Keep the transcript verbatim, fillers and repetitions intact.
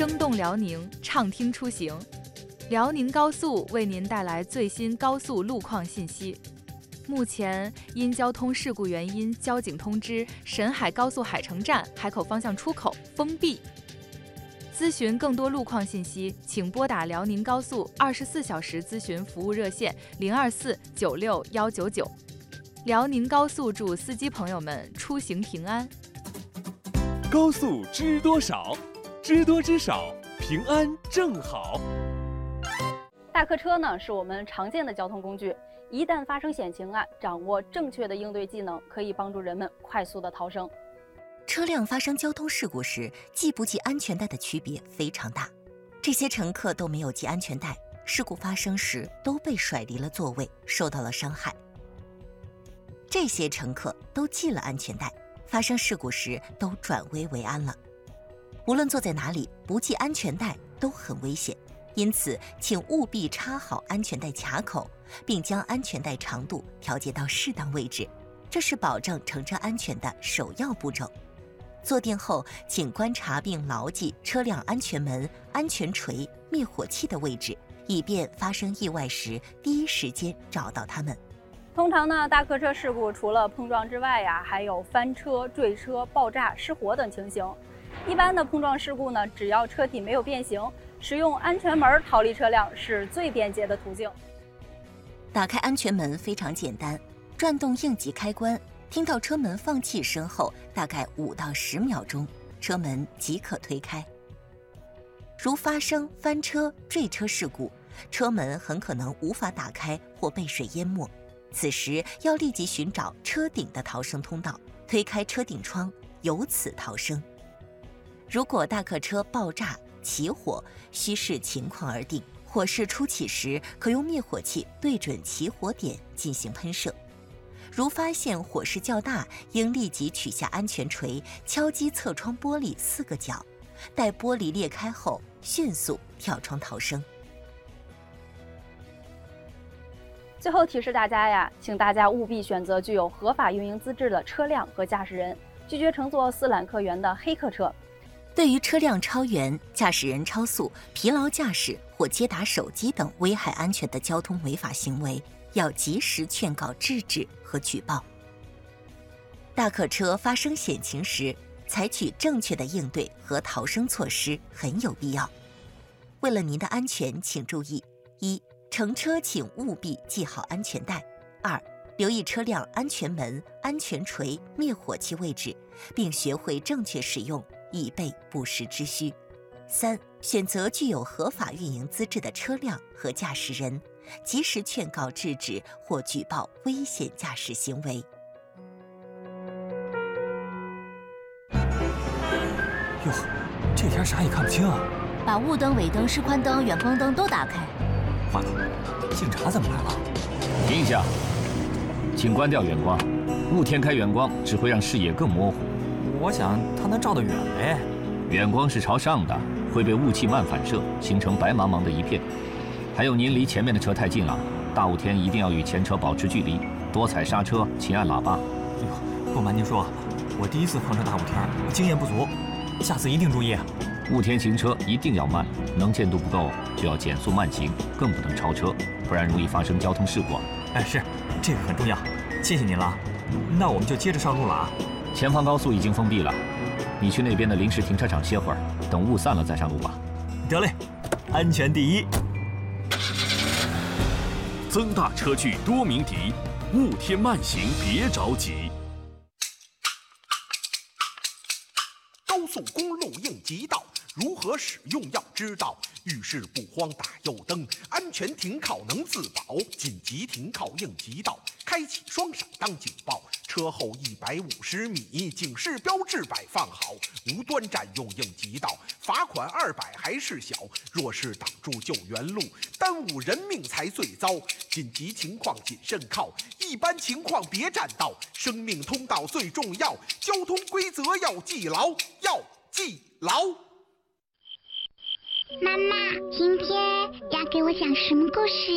生动辽宁，畅听出行。辽宁高速为您带来最新高速路况信息。目前因交通事故原因，交警通知沈海高速海城站海口方向出口封闭。咨询更多路况信息，请拨打辽宁高速二十四小时咨询服务热线零二四九六幺九九。辽宁高速祝司机朋友们出行平安。 高速知多少？知多知少，平安正好。 大客车呢，是我们常见的交通工具。一旦发生险情啊，掌握正确的应对技能，可以帮助人们快速的逃生。 车辆发生交通事故时，系不系安全带的区别非常大。这些乘客都没有系安全带，事故发生时都被甩离了座位，受到了伤害。这些乘客都系了安全带，发生事故时都转危为安了。无论坐在哪里，不系安全带都很危险，因此请务必插好安全带卡口，并将安全带长度调节到适当位置，这是保证乘车安全的首要步骤。坐定后，请观察并牢记车辆安全门、安全锤、灭火器的位置，以便发生意外时第一时间找到它们。 通常呢，大客车事故除了碰撞之外呀，还有翻车、坠车、爆炸、失火等情形。一般的碰撞事故呢，只要车体没有变形，使用安全门逃离车辆是最便捷的途径。 打开安全门非常简单，转动应急开关，听到车门放气声后，大概五到十秒钟，车门即可推开。如发生翻车、坠车事故，车门很可能无法打开或被水淹没，此时要立即寻找车顶的逃生通道，推开车顶窗，由此逃生。如果大客车爆炸、起火，需视情况而定。火势初起时，可用灭火器对准起火点进行喷射。如发现火势较大，应立即取下安全锤，敲击侧窗玻璃四个角，待玻璃裂开后，迅速跳窗逃生。 最后提示大家呀，请大家务必选择具有合法运营资质的车辆和驾驶人，拒绝乘坐私揽客源的黑客车。 对于车辆超员、驾驶人超速、疲劳驾驶或接打手机等危害安全的交通违法行为，要及时劝告制止和举报。大客车发生险情时，采取正确的应对和逃生措施很有必要。为了您的安全，请注意：一、乘车请务必系好安全带；二、留意车辆安全门、安全锤、灭火器位置，并学会正确使用，以备不时之需。三、选择具有合法运营资质的车辆和驾驶人，及时劝告制止或举报危险驾驶行为。 哟，这天啥也看不清啊！ 把雾灯、尾灯、示宽灯、远光灯都打开。 坏了，警察怎么来了？ 停一下，请关掉远光。雾天开远光只会让视野更模糊。 我想它能照得远呗。 远光是朝上的，会被雾气慢反射，形成白茫茫的一片。还有您离前面的车太近了，大雾天一定要与前车保持距离，多踩刹车，勤按喇叭。 哎呦，不瞒您说，我第一次碰上大雾天，经验不足，下次一定注意。 雾天行车一定要慢，能见度不够就要减速慢行，更不能超车，不然容易发生交通事故。 哎，是，这个很重要，谢谢您了。那我们就接着上路了啊。 前方高速已经封闭了，你去那边的临时停车场歇会儿，等雾散了再上路吧。 得嘞，安全第一。 增大车距多鸣笛，雾天慢行别着急。 高速公路应急道如何使用要知道，遇事不慌打右灯，安全停靠能自保，紧急停靠应急道，开启双闪当警报，车后一百五十米警示标志摆放好，无端占用应急道，罚款二百还是小，若是挡住救援路，耽误人命才最糟，紧急情况谨慎靠，一般情况别占道，生命通道最重要，交通规则要记牢，要记牢。 妈妈，今天要给我讲什么故事？